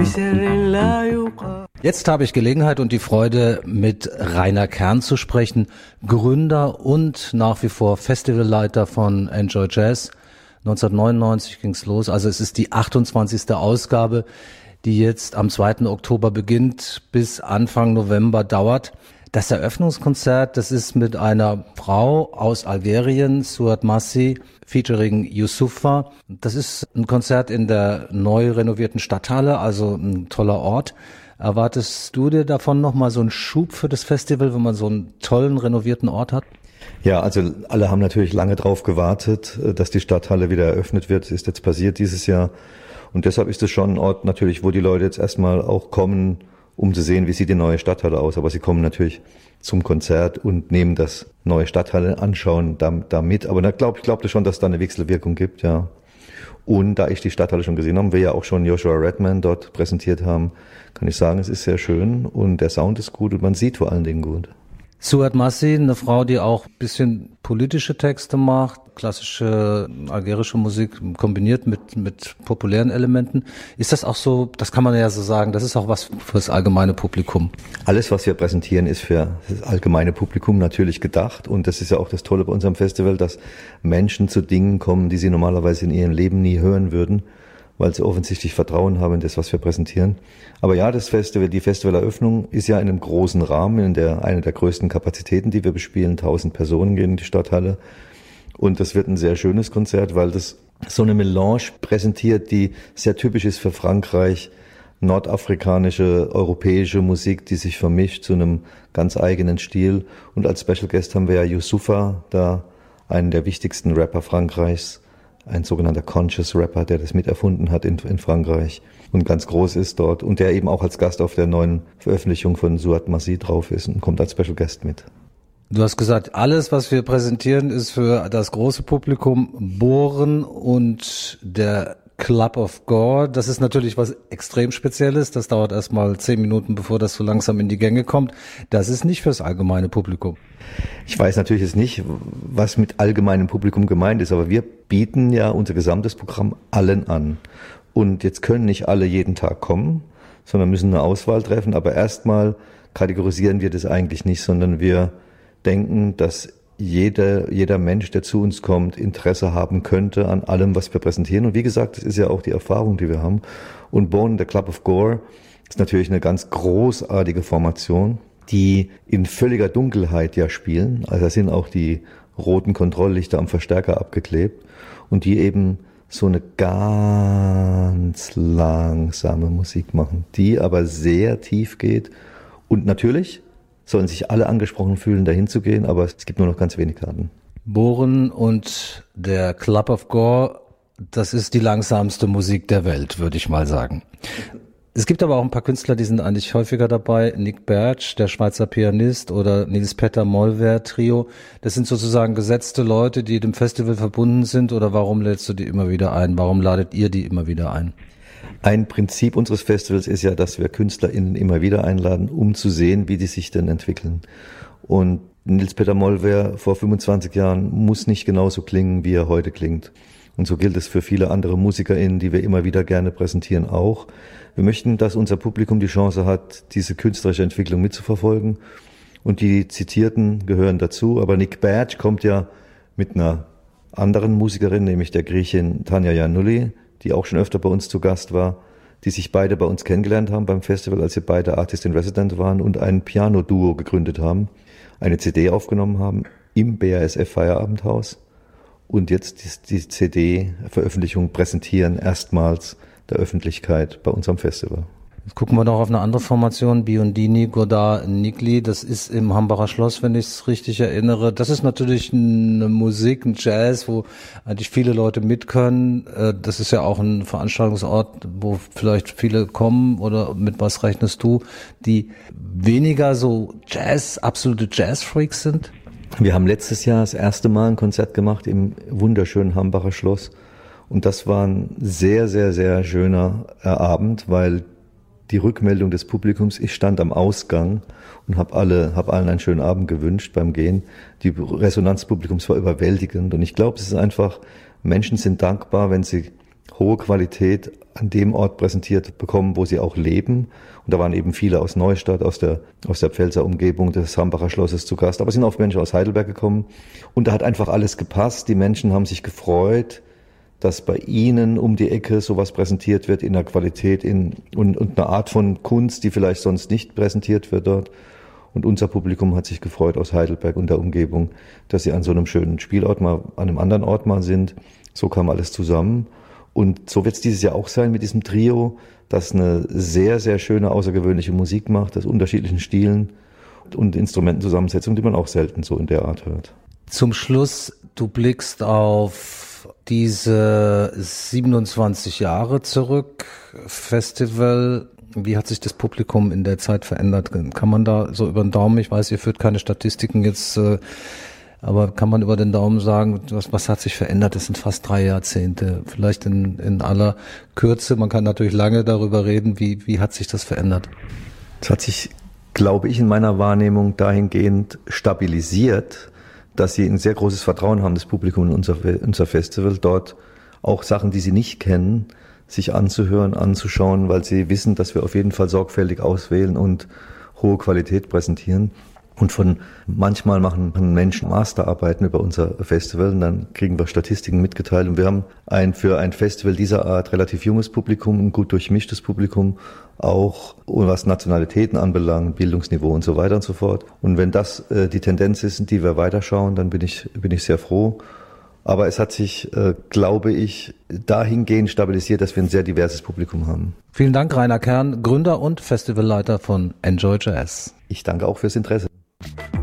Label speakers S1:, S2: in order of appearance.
S1: Jetzt habe ich Gelegenheit und die Freude, mit Rainer Kern zu sprechen, Gründer und nach wie vor Festivalleiter von Enjoy Jazz. 1999 ging's los, also es ist die 28. Ausgabe, die jetzt am 2. Oktober beginnt, bis Anfang November dauert. Das Eröffnungskonzert, das ist mit einer Frau aus Algerien, Suad Massi, featuring Youssoufa. Das ist ein Konzert in der neu renovierten Stadthalle, also ein toller Ort. Erwartest du dir davon nochmal so einen Schub für das Festival, wenn man so einen tollen, renovierten Ort hat?
S2: Ja, also alle haben natürlich lange drauf gewartet, dass die Stadthalle wieder eröffnet wird. Das ist jetzt passiert dieses Jahr. Und deshalb ist es schon ein Ort natürlich, wo die Leute jetzt erstmal auch kommen, um zu sehen, wie sieht die neue Stadthalle aus. Aber sie kommen natürlich zum Konzert und nehmen das neue Stadthalle anschauen da mit. Aber ich glaube schon, dass da eine Wechselwirkung gibt, ja. Und da ich die Stadthalle schon gesehen habe, wir ja auch schon Joshua Redman dort präsentiert haben, kann ich sagen, es ist sehr schön und der Sound ist gut und man sieht vor allen Dingen gut.
S1: Suad Massi, eine Frau, die auch ein bisschen politische Texte macht, klassische algerische Musik kombiniert mit populären Elementen. Ist das auch so, das kann man ja so sagen, das ist auch was für das allgemeine Publikum?
S2: Alles, was wir präsentieren, ist für das allgemeine Publikum natürlich gedacht und das ist ja auch das Tolle bei unserem Festival, dass Menschen zu Dingen kommen, die sie normalerweise in ihrem Leben nie hören würden, weil sie offensichtlich Vertrauen haben in das, was wir präsentieren. Aber ja, das Festival, die Festivaleröffnung ist ja in einem großen Rahmen, eine der größten Kapazitäten, die wir bespielen. 1000 Personen gehen in die Stadthalle. Und das wird ein sehr schönes Konzert, weil das so eine Melange präsentiert, die sehr typisch ist für Frankreich. Nordafrikanische, europäische Musik, die sich vermischt zu einem ganz eigenen Stil. Und als Special Guest haben wir ja Youssoufa, da einen der wichtigsten Rapper Frankreichs, ein sogenannter Conscious Rapper, der das miterfunden hat in Frankreich und ganz groß ist dort und der eben auch als Gast auf der neuen Veröffentlichung von Suad Massi drauf ist und kommt als Special Guest mit.
S1: Du hast gesagt, alles, was wir präsentieren, ist für das große Publikum. Bohren und der Club of Gore, das ist natürlich was extrem Spezielles. Das dauert erst mal 10 Minuten, bevor das so langsam in die Gänge kommt. Das ist nicht fürs allgemeine Publikum.
S2: Ich weiß natürlich jetzt nicht, was mit allgemeinem Publikum gemeint ist, aber wir bieten ja unser gesamtes Programm allen an. Und jetzt können nicht alle jeden Tag kommen, sondern müssen eine Auswahl treffen. Aber erstmal kategorisieren wir das eigentlich nicht, sondern wir denken, dass jeder Mensch, der zu uns kommt, Interesse haben könnte an allem, was wir präsentieren. Und wie gesagt, das ist ja auch die Erfahrung, die wir haben. Und Born, der Club of Gore, ist natürlich eine ganz großartige Formation, die in völliger Dunkelheit ja spielen. Also da sind auch die roten Kontrolllichter am Verstärker abgeklebt und die eben so eine ganz langsame Musik machen, die aber sehr tief geht. Und natürlich sollen sich alle angesprochen fühlen, dahin zu gehen, aber es gibt nur noch ganz wenig Karten.
S1: Bohren und der Club of Gore, das ist die langsamste Musik der Welt, würde ich mal sagen. Es gibt aber auch ein paar Künstler, die sind eigentlich häufiger dabei. Nick Bertsch, der Schweizer Pianist, oder Nils Petter Mollwehr Trio. Das sind sozusagen gesetzte Leute, die dem Festival verbunden sind. Oder warum lädst du die immer wieder ein? Warum ladet ihr die immer wieder ein?
S2: Ein Prinzip unseres Festivals ist ja, dass wir KünstlerInnen immer wieder einladen, um zu sehen, wie die sich denn entwickeln. Und Nils Petter Mollwehr vor 25 Jahren muss nicht genauso klingen, wie er heute klingt. Und so gilt es für viele andere MusikerInnen, die wir immer wieder gerne präsentieren, auch. Wir möchten, dass unser Publikum die Chance hat, diese künstlerische Entwicklung mitzuverfolgen. Und die Zitierten gehören dazu. Aber Nick Bertsch kommt ja mit einer anderen Musikerin, nämlich der Griechin Tanja Giannulli, die auch schon öfter bei uns zu Gast war, die sich beide bei uns kennengelernt haben beim Festival, als sie beide Artist in Resident waren und ein Piano-Duo gegründet haben, eine CD aufgenommen haben im BASF Feierabendhaus und jetzt die CD-Veröffentlichung präsentieren erstmals der Öffentlichkeit bei unserem Festival.
S1: Jetzt gucken wir noch auf eine andere Formation, Biondini, Godard, Nigli. Das ist im Hambacher Schloss, wenn ich es richtig erinnere. Das ist natürlich eine Musik, ein Jazz, wo eigentlich viele Leute mit können. Das ist ja auch ein Veranstaltungsort, wo vielleicht viele kommen. Oder mit was rechnest du, die weniger so absolute Jazz-Freaks sind?
S2: Wir haben letztes Jahr das erste Mal ein Konzert gemacht im wunderschönen Hambacher Schloss. Und das war ein sehr, sehr, sehr schöner Abend, weil die Rückmeldung des Publikums, ich stand am Ausgang und habe allen einen schönen Abend gewünscht beim Gehen. Die Resonanz des Publikums war überwältigend und ich glaube, es ist einfach, Menschen sind dankbar, wenn sie hohe Qualität an dem Ort präsentiert bekommen, wo sie auch leben. Und da waren eben viele aus Neustadt, aus der Pfälzer Umgebung des Hambacher Schlosses zu Gast. Aber es sind auch Menschen aus Heidelberg gekommen. Und da hat einfach alles gepasst. Die Menschen haben sich gefreut, dass bei ihnen um die Ecke sowas präsentiert wird in der Qualität und eine Art von Kunst, die vielleicht sonst nicht präsentiert wird dort. Und unser Publikum hat sich gefreut aus Heidelberg und der Umgebung, dass sie an so einem schönen Spielort mal, an einem anderen Ort mal sind. So kam alles zusammen. Und so wird es dieses Jahr auch sein mit diesem Trio, das eine sehr, sehr schöne, außergewöhnliche Musik macht, aus unterschiedlichen Stilen und Instrumentenzusammensetzungen, die man auch selten so in der Art hört.
S1: Zum Schluss, du blickst auf diese 27 Jahre zurück, Festival. Wie hat sich das Publikum in der Zeit verändert? Kann man da so über den Daumen, ich weiß, ihr führt keine Statistiken jetzt, aber kann man über den Daumen sagen, was hat sich verändert? Das sind fast 3 Jahrzehnte. Vielleicht in aller Kürze. Man kann natürlich lange darüber reden. Wie hat sich das verändert?
S2: Es hat sich, glaube ich, in meiner Wahrnehmung dahingehend stabilisiert, dass sie ein sehr großes Vertrauen haben, das Publikum in unser Festival, dort auch Sachen, die sie nicht kennen, sich anzuhören, anzuschauen, weil sie wissen, dass wir auf jeden Fall sorgfältig auswählen und hohe Qualität präsentieren. Und manchmal machen Menschen Masterarbeiten über unser Festival und dann kriegen wir Statistiken mitgeteilt. Und wir haben für ein Festival dieser Art relativ junges Publikum, ein gut durchmischtes Publikum, auch was Nationalitäten anbelangt, Bildungsniveau und so weiter und so fort. Und wenn das die Tendenz ist, die wir weiterschauen, dann bin ich sehr froh. Aber es hat sich, glaube ich, dahingehend stabilisiert, dass wir ein sehr diverses Publikum haben.
S1: Vielen Dank, Rainer Kern, Gründer und Festivalleiter von Enjoy Jazz.
S2: Ich danke auch fürs Interesse.